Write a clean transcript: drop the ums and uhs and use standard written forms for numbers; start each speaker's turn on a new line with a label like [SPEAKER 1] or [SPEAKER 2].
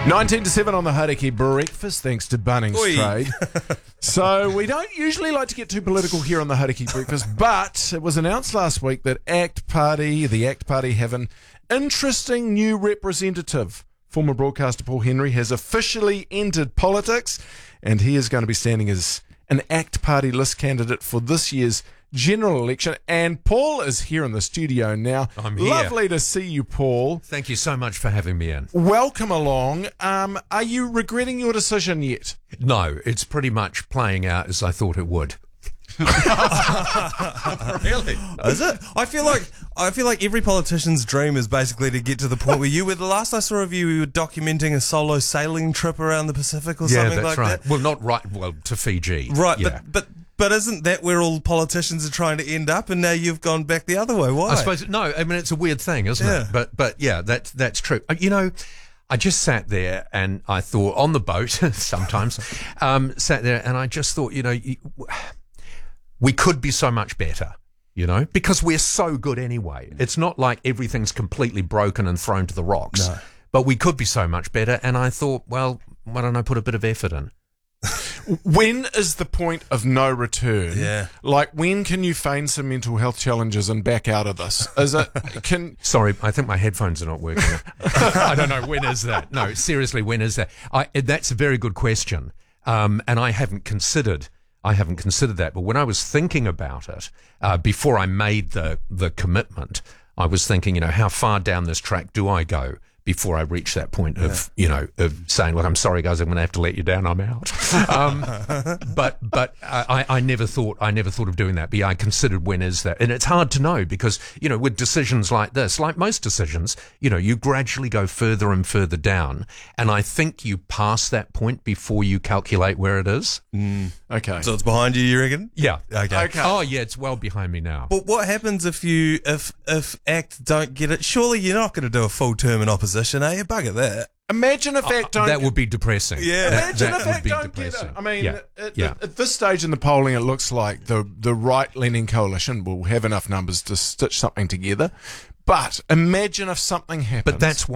[SPEAKER 1] 19 to 7 on the Hauraki Breakfast, thanks to Bunnings
[SPEAKER 2] Oi.
[SPEAKER 1] Trade. So we don't usually like to get too political here on the Hauraki Breakfast, but it was announced last week that the ACT Party have an interesting new representative. Former broadcaster Paul Henry has officially entered politics, and he is going to be standing as an ACT Party list candidate for this year's general election. And Paul is here in the studio now.
[SPEAKER 3] I'm here.
[SPEAKER 1] Lovely to see you, Paul.
[SPEAKER 3] Thank you so much for having me in.
[SPEAKER 1] Welcome along. Are you regretting your decision yet?
[SPEAKER 3] No, it's pretty much playing out as I thought it would.
[SPEAKER 2] Really? Is it? I feel like every politician's dream is basically to get to the point where you were. The last I saw of you, you were documenting a solo sailing trip around the Pacific or something
[SPEAKER 3] that's
[SPEAKER 2] like
[SPEAKER 3] right.
[SPEAKER 2] that.
[SPEAKER 3] Well, not right. Well, to Fiji.
[SPEAKER 2] Right,
[SPEAKER 3] Yeah.
[SPEAKER 2] but isn't that where all politicians are trying to end up? And now you've gone back the other way. Why?
[SPEAKER 3] I suppose no. I mean, it's a weird thing, isn't
[SPEAKER 2] Yeah.
[SPEAKER 3] it? But yeah, that's true. You know, I just sat there and I thought on the boat sometimes, sat there and I just thought, you know, we could be so much better. You know, because we're so good anyway. It's not like everything's completely broken and thrown to the rocks.
[SPEAKER 2] No.
[SPEAKER 3] But we could be so much better. And I thought, well, why don't I put a bit of effort in?
[SPEAKER 1] When is the point of no return?
[SPEAKER 2] Yeah.
[SPEAKER 1] Like, when can you feign some mental health challenges and back out of this? Is it,
[SPEAKER 3] Sorry, I think my headphones are not working. I don't know, when is that? No, seriously, when is that? That's a very good question. And I haven't considered that. But when I was thinking about it, before I made the commitment, I was thinking, you know, how far down this track do I go before I reach that point of, you know, of saying, look, I'm sorry, guys, I'm going to have to let you down. I'm out. But I never thought of doing that. But yeah, I considered when is that, and it's hard to know because, you know, with decisions like this, like most decisions, you know, you gradually go further and further down, and I think you pass that point before you calculate where it is.
[SPEAKER 1] okay.
[SPEAKER 2] So it's behind you reckon?
[SPEAKER 3] Yeah.
[SPEAKER 2] Okay.
[SPEAKER 3] Oh yeah, it's well behind me now.
[SPEAKER 2] But what happens if ACT don't get it? Surely you're not going to do a full term in opposition, are you? Bugger that.
[SPEAKER 1] Imagine if ACT don't...
[SPEAKER 3] That would be depressing.
[SPEAKER 2] Yeah.
[SPEAKER 1] Imagine
[SPEAKER 3] that
[SPEAKER 1] if
[SPEAKER 3] would
[SPEAKER 1] ACT
[SPEAKER 3] be
[SPEAKER 1] don't
[SPEAKER 3] depressing.
[SPEAKER 1] get it. I mean,
[SPEAKER 3] Yeah.
[SPEAKER 1] at this stage in the polling, it looks like the right-leaning coalition will have enough numbers to stitch something together. But imagine if something happens.
[SPEAKER 3] But that's